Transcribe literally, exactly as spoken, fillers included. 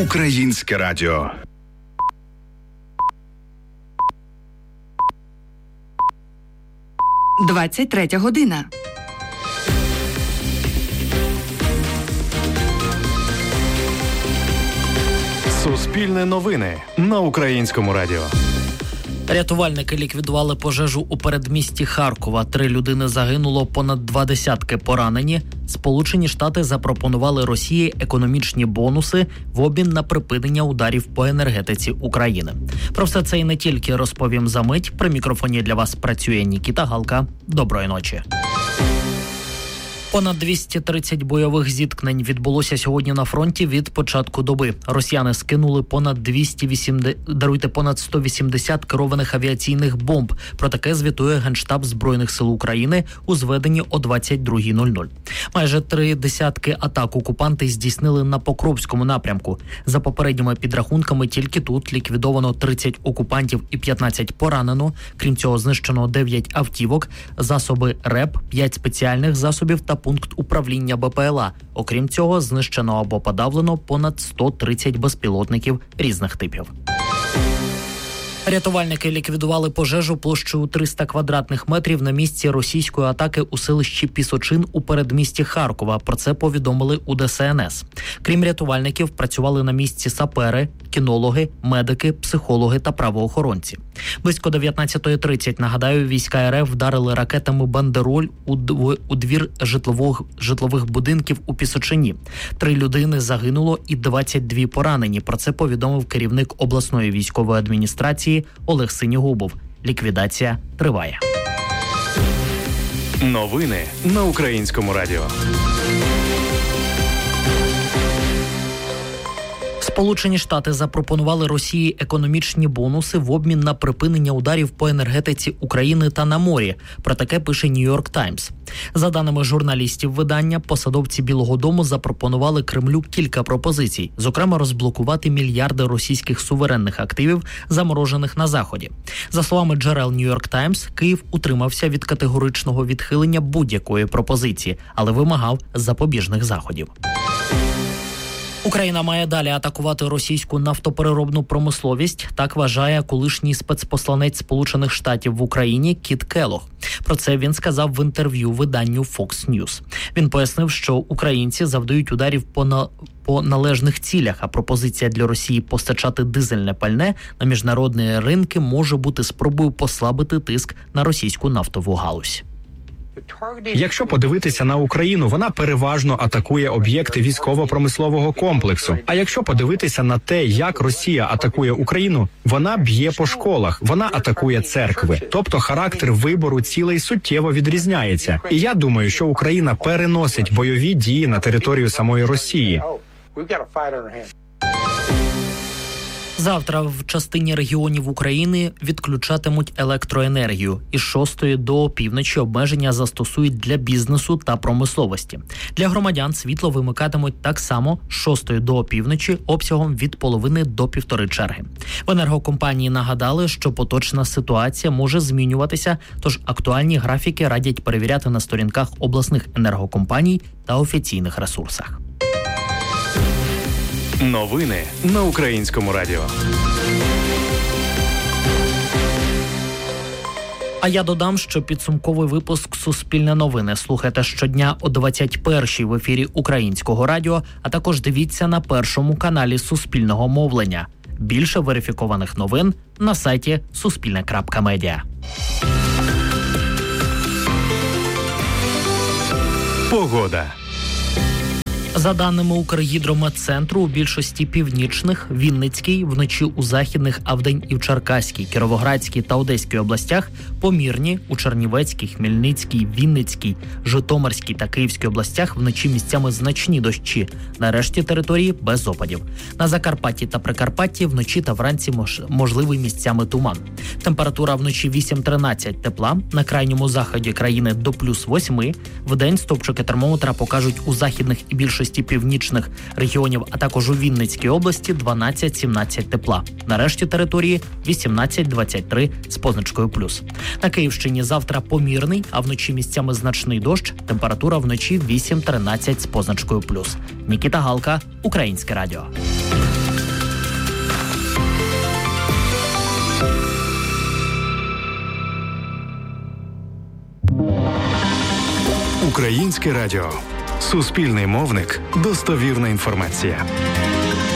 Українське радіо. двадцять третя година. Суспільне новини на Українському радіо. Рятувальники ліквідували пожежу у передмісті Харкова. Три людини загинуло, понад два десятки поранені. Сполучені Штати запропонували Росії економічні бонуси в обмін на припинення ударів по енергетиці України. Про все це і не тільки розповім за мить. При мікрофоні для вас працює Нікіта Галка. Доброї ночі. Понад двісті тридцять бойових зіткнень відбулося сьогодні на фронті від початку доби. Росіяни скинули понад двісті вісімдесят, даруйте, понад сто вісімдесят керованих авіаційних бомб. Про таке звітує Генштаб Збройних сил України у зведенні о двадцять друга нуль нуль. Майже три десятки атак окупанти здійснили на Покровському напрямку. За попередніми підрахунками, тільки тут ліквідовано тридцять окупантів і п'ятнадцять поранено. Крім цього, знищено дев'ять автівок, засоби РЕП, п'ять спеціальних засобів та пункт управління БПЛА. Окрім цього, знищено або подавлено понад сто тридцять безпілотників різних типів. Рятувальники ліквідували пожежу площею триста квадратних метрів на місці російської атаки у селищі Пісочин у передмісті Харкова. Про це повідомили у Де Се Ен Ес. Крім рятувальників, працювали на місці сапери, кінологи, медики, психологи та правоохоронці. Близько дев'ятнадцята тридцять, нагадаю, війська Ер Еф вдарили ракетами «Бандероль» у, дв... у двір житлових... житлових будинків у Пісочині. Три людини загинуло і двадцять дві поранені. Про це повідомив керівник обласної військової адміністрації Олег Синігубов. Ліквідація триває. Новини на Українському радіо. Сполучені Штати запропонували Росії економічні бонуси в обмін на припинення ударів по енергетиці України та на морі. Про таке пише Нью-Йорк Таймс. За даними журналістів видання, посадовці Білого дому запропонували Кремлю кілька пропозицій. Зокрема, розблокувати мільярди російських суверенних активів, заморожених на Заході. За словами джерел Нью-Йорк Таймс, Київ утримався від категоричного відхилення будь-якої пропозиції, але вимагав запобіжних заходів. Україна має далі атакувати російську нафтопереробну промисловість, так вважає колишній спецпосланець Сполучених Штатів в Україні Кіт Келлог. Про це він сказав в інтерв'ю виданню Fox News. Він пояснив, що українці завдають ударів по, на... по належних цілях, а пропозиція для Росії постачати дизельне пальне на міжнародні ринки може бути спробою послабити тиск на російську нафтову галузь. Якщо подивитися на Україну, вона переважно атакує об'єкти військово-промислового комплексу. А якщо подивитися на те, як Росія атакує Україну, вона б'є по школах, вона атакує церкви. Тобто характер вибору цілей суттєво відрізняється. І я думаю, що Україна переносить бойові дії на територію самої Росії. Завтра в частині регіонів України відключатимуть електроенергію. Із шостої до півночі обмеження застосують для бізнесу та промисловості. Для громадян світло вимикатимуть так само з шостої до півночі обсягом від половини до півтори черги. В енергокомпанії нагадали, що поточна ситуація може змінюватися, тож актуальні графіки радять перевіряти на сторінках обласних енергокомпаній та офіційних ресурсах. Новини на Українському радіо. А я додам, що підсумковий випуск «Суспільне новини» слухайте щодня о двадцять першій в ефірі Українського радіо, а також дивіться на першому каналі Суспільного мовлення. Більше верифікованих новин на сайті суспільне крапка медіа. Погода. За даними Укргідрометцентру, у більшості північних, Вінницькій, вночі у Західних, а вдень і в Черкаській, Кіровоградській та Одеській областях помірні, у Чернівецькій, Хмельницькій, Вінницькій, Житомирській та Київській областях вночі місцями значні дощі. На решті території без опадів. На Закарпатті та Прикарпатті вночі та вранці мож... можливий місцями туман. Температура вночі вісім-тринадцять тепла, на крайньому заході країни до плюс восьми. Вдень стовпчики термометра покажуть у західних і більшості північних регіонів, а також у Вінницькій області дванадцять-сімнадцять тепла. На решті території вісімнадцять-двадцять три з позначкою плюс. На Київщині завтра помірний, а вночі місцями значний дощ. Температура вночі вісім-тринадцять з позначкою плюс. Нікіта Галка, Українське радіо. Українське радіо. Суспільний мовник. Достовірна інформація.